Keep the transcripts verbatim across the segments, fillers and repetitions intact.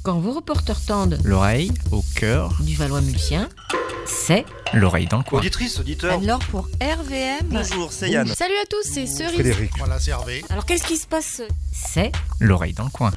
Quand vos reporters tendent l'oreille au cœur du Valois-Mulsien, c'est l'oreille dans le coin. Auditrice, auditeur. Alors pour R V M... Bonjour, c'est Yann. Salut à tous, c'est Cerise. Frédéric. Voilà, c'est Hervé. Alors qu'est-ce qui se passe? c'est L'oreille dans le coin.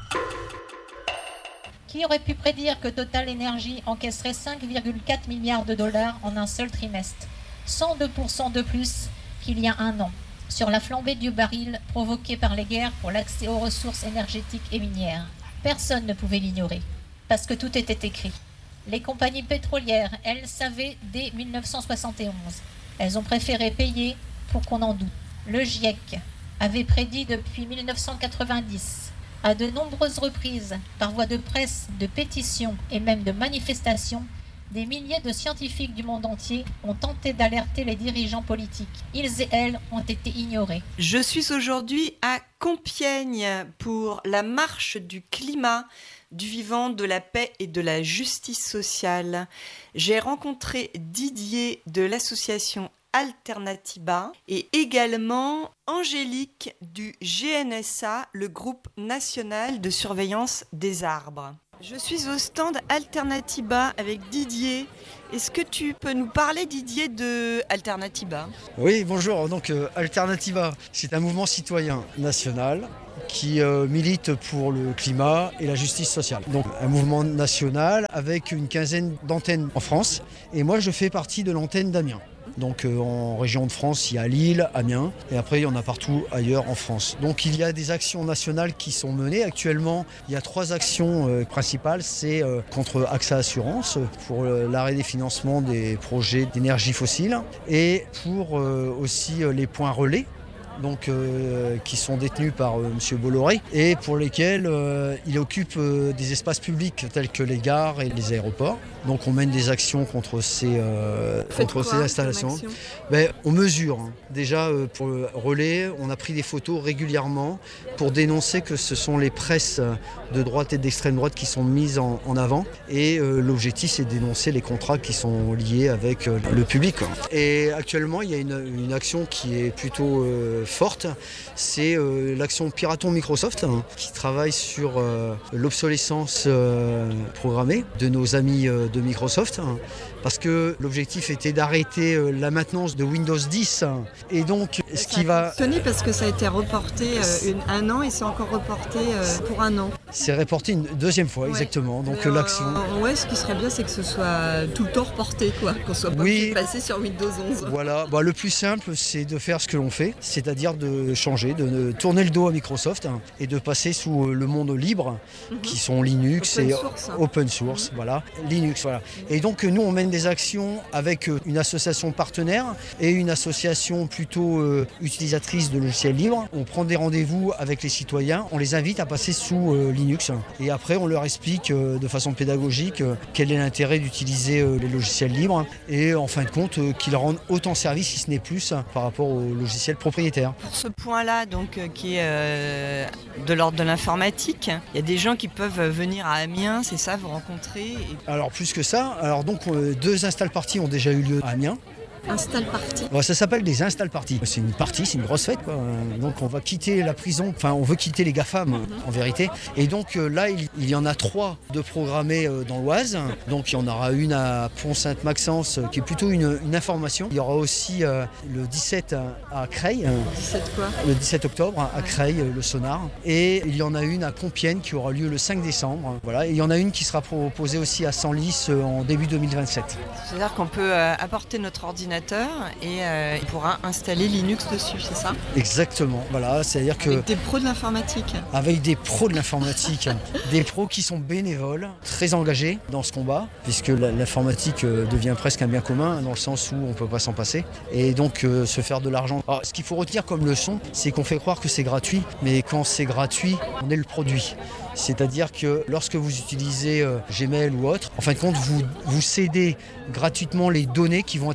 Qui aurait pu prédire que Total Energy encaisserait cinq virgule quatre milliards de dollars en un seul trimestre, cent deux pour cent de plus qu'il y a un an, sur la flambée du baril provoquée par les guerres pour l'accès aux ressources énergétiques et minières? Personne ne pouvait l'ignorer, parce que tout était écrit. Les compagnies pétrolières, elles savaient dès mille neuf cent soixante et onze. Elles ont préféré payer pour qu'on en doute. Le GIEC avait prédit depuis mille neuf cent quatre-vingt-dix, à de nombreuses reprises, par voie de presse, de pétitions et même de manifestations, des milliers de scientifiques du monde entier ont tenté d'alerter les dirigeants politiques. Ils et elles ont été ignorés. Je suis aujourd'hui à Compiègne pour la marche du climat, du vivant, de la paix et de la justice sociale. J'ai rencontré Didier de l'association Alternatiba et également Angélique du G N S A, le groupe national de surveillance des arbres. Je suis au stand Alternatiba avec Didier. Est-ce que tu peux nous parler, Didier, de Alternatiba ? Oui, bonjour. Donc euh, Alternatiba, c'est un mouvement citoyen national qui euh, milite pour le climat et la justice sociale. Donc un mouvement national avec une quinzaine d'antennes en France. Et moi, je fais partie de l'antenne d'Amiens. Donc euh, en région de France, il y a Lille, Amiens, et après il y en a partout ailleurs en France. Donc il y a des actions nationales qui sont menées. Actuellement, il y a trois actions euh, principales. C'est euh, contre AXA Assurance, pour euh, l'arrêt des financements des projets d'énergie fossile, et pour euh, aussi euh, les points relais. Donc, euh, qui sont détenus par euh, M. Bolloré et pour lesquels euh, il occupe euh, des espaces publics tels que les gares et les aéroports. Donc on mène des actions contre ces, euh, contre ces installations. Ben, on mesure. Hein. Déjà euh, pour le relais, on a pris des photos régulièrement pour dénoncer que ce sont les presses de droite et d'extrême droite qui sont mises en, en avant. Et euh, l'objectif, c'est de dénoncer les contrats qui sont liés avec euh, le public. Quoi. Et actuellement, il y a une, une action qui est plutôt euh, forte. C'est euh, l'action Piraton Microsoft hein, qui travaille sur euh, l'obsolescence euh, programmée de nos amis euh, de Microsoft. Hein, parce que l'objectif était d'arrêter euh, la maintenance de Windows dix. Hein, et donc, ce ça qui a va... fonctionné parce que ça a été reporté euh, une, un an et c'est encore reporté euh, pour un an. C'est reporté une deuxième fois, ouais. Exactement. Donc Mais, l'action... Euh, ouais, ce qui serait bien, c'est que ce soit tout le temps reporté, quoi. Qu'on soit pas oui. passé sur Windows onze. Voilà. Bah, le plus simple, c'est de faire ce que l'on fait, c'est-à-dire de changer, de tourner le dos à Microsoft hein, et de passer sous le monde libre, mm-hmm. qui sont Linux open et source, hein. open source. Mm-hmm. Voilà. Linux, voilà. Et donc, nous, on mène des actions avec une association partenaire et une association plutôt euh, utilisatrice de logiciels libres. On prend des rendez-vous avec les citoyens, on les invite à passer sous euh, Linux. Et après, on leur explique euh, de façon pédagogique euh, quel est l'intérêt d'utiliser euh, les logiciels libres et en fin de compte, euh, qu'ils rendent autant service, si ce n'est plus, hein, par rapport aux logiciels propriétaires. Pour ce point-là, donc, euh, qui est euh, de l'ordre de l'informatique, il y a des gens qui peuvent venir à Amiens, c'est ça, vous rencontrer et... Alors, plus que ça, alors donc, euh, deux install parties ont déjà eu lieu à Amiens. Install party. Ouais, ça s'appelle des install parties. C'est une partie, c'est une grosse fête quoi. Donc on va quitter la prison, enfin on veut quitter les GAFAM mm-hmm. en vérité. Et donc euh, là il, il y en a trois de programmés euh, dans l'Oise. Donc il y en aura une à Pont-Sainte-Maxence euh, qui est plutôt une, une information. Il y aura aussi euh, le dix-sept à, à Creil. dix-sept quoi ? Le dix-sept octobre à ouais. Creil, euh, le sonar. Et il y en a une à Compiègne qui aura lieu le cinq décembre. Voilà. Et il y en a une qui sera proposée aussi à Senlis euh, en début deux mille vingt-sept. C'est-à-dire qu'on peut euh, apporter notre ordinateur et euh, il pourra installer Linux dessus, c'est ça ? Exactement, voilà, c'est-à-dire que... Avec des pros de l'informatique. Avec des pros de l'informatique, des pros qui sont bénévoles, très engagés dans ce combat, puisque l'informatique devient presque un bien commun, dans le sens où on ne peut pas s'en passer, et donc euh, se faire de l'argent. Alors, ce qu'il faut retenir comme leçon, c'est qu'on fait croire que c'est gratuit, mais quand c'est gratuit, on est le produit. C'est-à-dire que lorsque vous utilisez euh, Gmail ou autre, en fin de compte, vous, vous cédez gratuitement les données qui vont être exploitées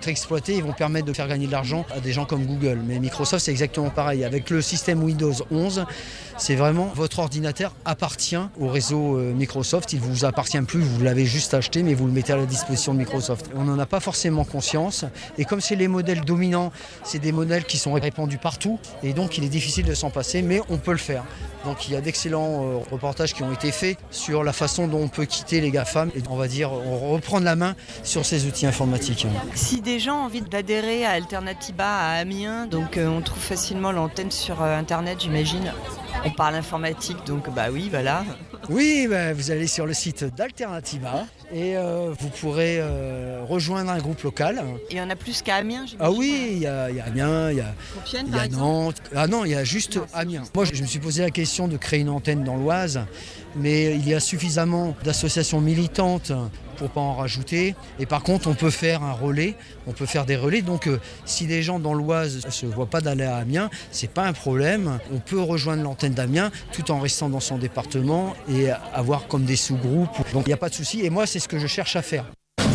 côté, ils vont permettre de faire gagner de l'argent à des gens comme Google. Mais Microsoft, c'est exactement pareil. Avec le système Windows onze, c'est vraiment votre ordinateur appartient au réseau Microsoft. Il ne vous appartient plus, vous l'avez juste acheté, mais vous le mettez à la disposition de Microsoft. On n'en a pas forcément conscience. Et comme c'est les modèles dominants, c'est des modèles qui sont répandus partout. Et donc, il est difficile de s'en passer, mais on peut le faire. Donc il y a d'excellents euh, reportages qui ont été faits sur la façon dont on peut quitter les GAFAM et on va dire on reprendre la main sur ces outils informatiques. Si des gens ont envie d'adhérer à Alternativa à Amiens, donc euh, on trouve facilement l'antenne sur euh, internet, j'imagine. On parle informatique, donc bah oui, voilà. Oui, bah, vous allez sur le site d'Alternativa et euh, vous pourrez euh, rejoindre un groupe local. Et il y en a plus qu'à Amiens, j'imagine. Ah oui, il y, y a Amiens, il y a, Compiègne, y a Nantes. Ah non, il y a juste Amiens. Moi, je me suis posé la question de créer une antenne dans l'Oise, mais il y a suffisamment d'associations militantes pour pas en rajouter. Et par contre, on peut faire un relais, on peut faire des relais. Donc, euh, si des gens dans l'Oise ne se voient pas d'aller à Amiens, c'est pas un problème. On peut rejoindre l'antenne d'Amiens tout en restant dans son département et avoir comme des sous-groupes. Donc, il n'y a pas de souci. Et moi, c'est ce que je cherche à faire.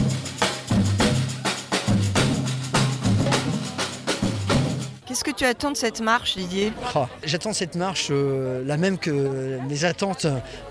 Qu'est-ce que tu attends de cette marche, Didier ? Ah, j'attends cette marche euh, la même que mes attentes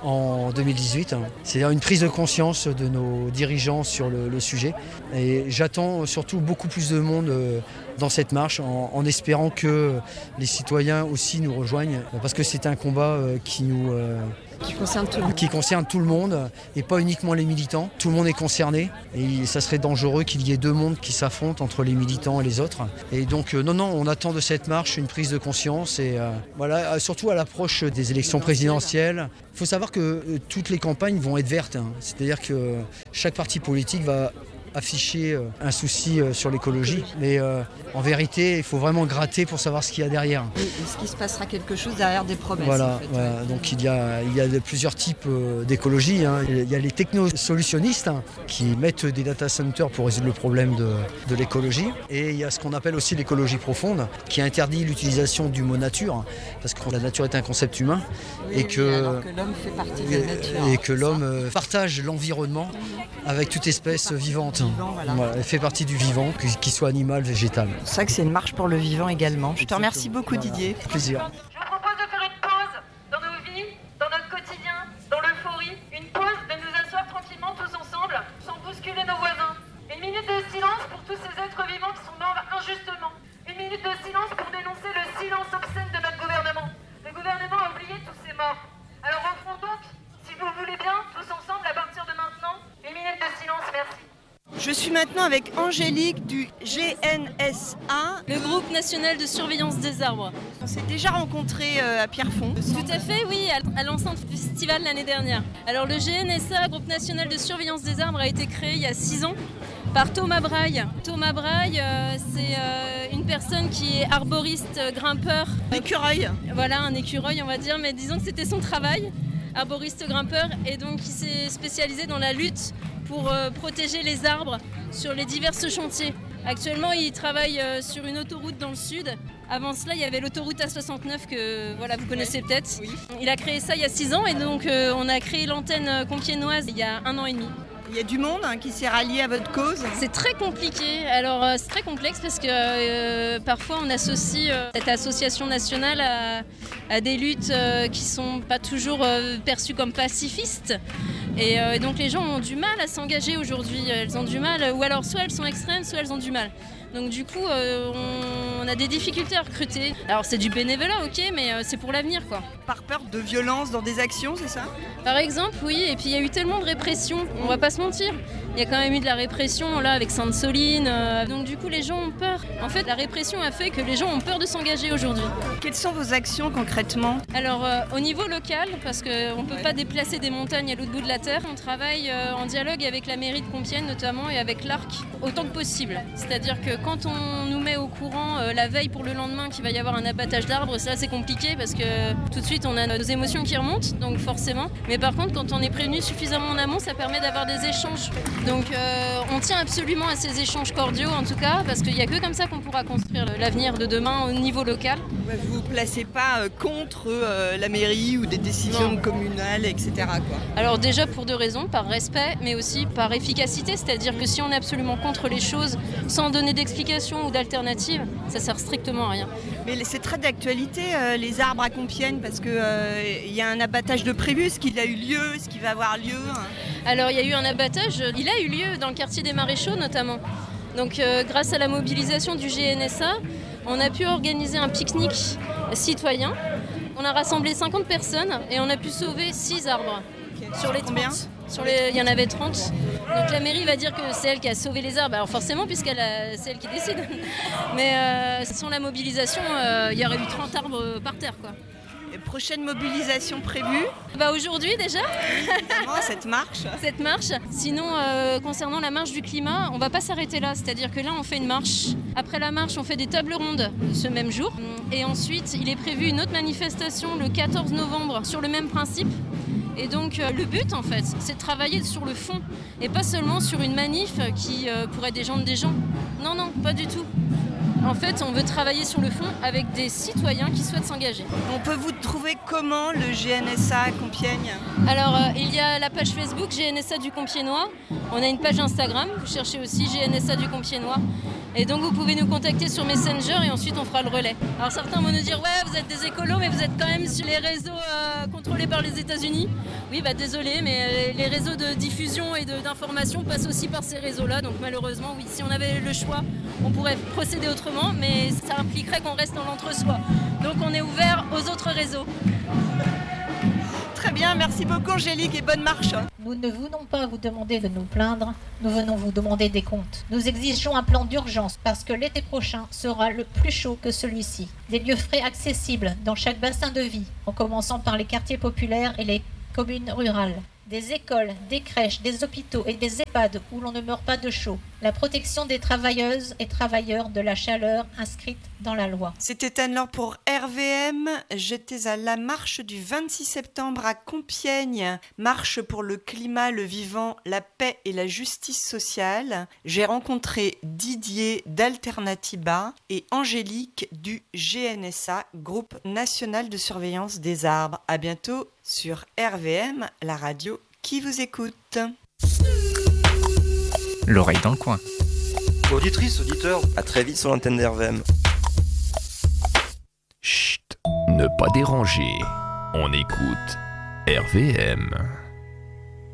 en deux mille dix-huit. Hein. C'est-à-dire une prise de conscience de nos dirigeants sur le, le sujet. Et j'attends surtout beaucoup plus de monde euh, dans cette marche en, en espérant que les citoyens aussi nous rejoignent. Parce que c'est un combat euh, qui nous... Euh, Qui concerne tout le monde. Qui concerne tout le monde et pas uniquement les militants. Tout le monde est concerné et ça serait dangereux qu'il y ait deux mondes qui s'affrontent entre les militants et les autres. Et donc euh, non, non, on attend de cette marche une prise de conscience et euh, voilà, surtout à l'approche des élections présidentielles. Il faut savoir que euh, toutes les campagnes vont être vertes. Hein. C'est-à-dire que euh, chaque parti politique va afficher euh, un souci euh, sur l'écologie. Mais euh, en vérité, il faut vraiment gratter pour savoir ce qu'il y a derrière. Et est-ce qu'il se passera quelque chose derrière des promesses ? Voilà, en fait, voilà. ouais. Donc il y a, il y a de, plusieurs types euh, d'écologie. Hein. Il y a les technosolutionnistes hein, qui mettent des data centers pour résoudre le problème de, de l'écologie. Et il y a ce qu'on appelle aussi l'écologie profonde, qui interdit l'utilisation du mot nature, hein, parce que la nature est un concept humain. Oui, et oui, que, alors que l'homme fait partie de la nature. Et que l'homme euh, partage l'environnement avec toute espèce vivante. Vivant, voilà. Voilà, elle fait partie du vivant, qu'il soit animal, végétal. C'est ça que c'est une marche pour le vivant également. Je te remercie beaucoup, Voilà. Didier. Plaisir. Je vous propose de faire une pause dans nos vies, dans notre quotidien, dans l'euphorie. Une pause de nous asseoir tranquillement tous ensemble, sans bousculer nos voisins. Une minute de silence pour tous ces êtres vivants qui sont morts injustement. Une minute de silence pour dénoncer le silence obscène de notre gouvernement. Le gouvernement a oublié tous ces morts. Alors offrons donc, si vous voulez bien, tous ensemble à partir de maintenant, une minute de silence, merci. Je suis maintenant avec Angélique du G N S A. Le groupe national de surveillance des arbres. On s'est déjà rencontrés euh, à Pierrefonds. Tout à fait, oui, à l'enceinte festival l'année dernière. Alors le G N S A, groupe national de surveillance des arbres, a été créé il y a six ans par Thomas Braille. Thomas Braille, euh, c'est euh, une personne qui est arboriste, euh, grimpeur. Écureuil. Voilà, un écureuil on va dire, mais disons que c'était son travail, arboriste grimpeur, et donc il s'est spécialisé dans la lutte pour euh, protéger les arbres sur les divers chantiers. Actuellement, il travaille euh, sur une autoroute dans le sud. Avant cela, il y avait l'autoroute A soixante-neuf que voilà, vous connaissez ouais. peut-être. Oui. Il a créé ça il y a six ans et donc euh, on a créé l'antenne compiègnoise il y a un an et demi. Il y a du monde hein, qui s'est rallié à votre cause. C'est très compliqué. Alors euh, c'est très complexe parce que euh, parfois on associe euh, cette association nationale à, à des luttes euh, qui sont pas toujours euh, perçues comme pacifistes. Et euh, donc les gens ont du mal à s'engager aujourd'hui. Elles ont du mal, ou alors soit elles sont extrêmes, soit elles ont du mal. Donc du coup, euh, on, on a des difficultés à recruter. Alors c'est du bénévolat, ok, mais euh, c'est pour l'avenir, quoi. Par peur de violence dans des actions, c'est ça ? Par exemple, oui. Et puis il y a eu tellement de répression, on va pas se mentir. Il y a quand même eu de la répression là avec Sainte-Soline. Euh, donc du coup, les gens ont peur. En fait, la répression a fait que les gens ont peur de s'engager aujourd'hui. Quelles sont vos actions concrètement ? Alors euh, au niveau local, parce qu'on ne peut pas déplacer des montagnes à l'autre bout de la terre, on travaille euh, en dialogue avec la mairie de Compiègne notamment et avec l'A R C autant que possible. C'est-à-dire que quand on nous met au courant euh, la veille pour le lendemain qu'il va y avoir un abattage d'arbres, ça c'est compliqué parce que tout de suite on a nos émotions qui remontent, donc forcément. Mais par contre, quand on est prévenu suffisamment en amont, ça permet d'avoir des échanges Donc euh, on tient absolument à ces échanges cordiaux en tout cas, parce qu'il n'y a que comme ça qu'on pourra construire l'avenir de demain au niveau local. Ouais, vous ne vous placez pas euh, contre euh, la mairie ou des décisions Non. communales, et cetera quoi. Alors déjà pour deux raisons, par respect, mais aussi par efficacité, c'est-à-dire que si on est absolument contre les choses sans donner d'explication ou d'alternative, ça sert strictement à rien. Mais c'est très d'actualité euh, les arbres à Compiègne parce qu'il euh, y a un abattage de prévu, est-ce qu'il a eu lieu, est-ce qu'il va avoir lieu hein. Alors il y a eu un abattage, il a eu lieu dans le quartier des Maréchaux notamment. Donc euh, grâce à la mobilisation du G N S A, on a pu organiser un pique-nique citoyen. On a rassemblé cinquante personnes et on a pu sauver six arbres. Okay. Sur les Combien ? trente. Sur les, il y en avait trente. Donc la mairie va dire que c'est elle qui a sauvé les arbres. Alors forcément, puisqu'elle a, c'est elle qui décide. Mais euh, sans la mobilisation, euh, il y aurait eu trente arbres par terre, quoi. Et prochaine mobilisation prévue ? Bah aujourd'hui déjà. Évidemment, cette marche. Cette marche. Sinon, euh, concernant la marche du climat, on va pas s'arrêter là. C'est-à-dire que là, on fait une marche. Après la marche, on fait des tables rondes ce même jour. Et ensuite, il est prévu une autre manifestation le quatorze novembre sur le même principe. Et donc euh, le but en fait, c'est de travailler sur le fond et pas seulement sur une manif qui euh, pourrait déjoindre des gens. Non, non, pas du tout. En fait, on veut travailler sur le fond avec des citoyens qui souhaitent s'engager. On peut vous trouver comment le G N S A à Compiègne ? Alors, euh, il y a la page Facebook G N S A du Compiègnois. On a une page Instagram, vous cherchez aussi G N S A du Compiègnois. Et donc, vous pouvez nous contacter sur Messenger et ensuite, on fera le relais. Alors, certains vont nous dire « Ouais, vous êtes des écolos, mais vous êtes quand même sur les réseaux euh, contrôlés par les États-Unis. » Oui, bah désolé, mais euh, les réseaux de diffusion et de, d'information passent aussi par ces réseaux-là. Donc, malheureusement, oui, si on avait le choix, on pourrait procéder autrement, mais ça impliquerait qu'on reste dans l'entre-soi. Donc, on est ouvert aux autres réseaux. Très bien, merci beaucoup Angélique et bonne marche. Nous ne venons pas vous demander de nous plaindre, nous venons vous demander des comptes. Nous exigeons un plan d'urgence parce que l'été prochain sera le plus chaud que celui-ci. Des lieux frais accessibles dans chaque bassin de vie, en commençant par les quartiers populaires et les communes rurales. Des écoles, des crèches, des hôpitaux et des EHPAD où l'on ne meurt pas de chaud. La protection des travailleuses et travailleurs de la chaleur inscrite dans la loi. C'était Anne-Laure pour R V M. J'étais à la marche du vingt-six septembre à Compiègne. Marche pour le climat, le vivant, la paix et la justice sociale. J'ai rencontré Didier d'Alternativa et Angélique du G N S A, Groupe National de Surveillance des Arbres. À bientôt sur R V M, la radio qui vous écoute. L'oreille dans le coin. Auditrice, auditeur, à très vite sur l'antenne de R V M. Chut, ne pas déranger. On écoute R V M.